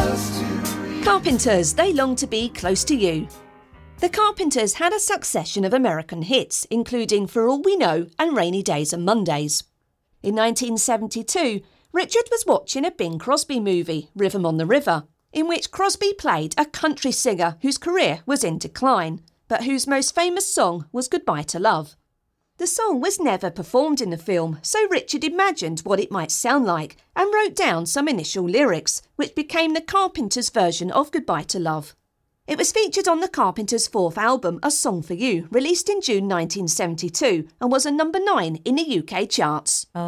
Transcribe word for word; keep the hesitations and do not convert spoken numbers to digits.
Carpenters, they long to be close to you. The Carpenters had a succession of American hits, including For All We Know and Rainy Days and Mondays. In nineteen seventy-two, Richard was watching a Bing Crosby movie, Rhythm on the River, in which Crosby played a country singer whose career was in decline, but whose most famous song was Goodbye to Love. The song was never performed in the film, so Richard imagined what it might sound like and wrote down some initial lyrics, which became the Carpenters' version of Goodbye to Love. It was featured on the Carpenters' fourth album, A Song for You, released in June nineteen seventy-two, and was a number nine in the U K charts.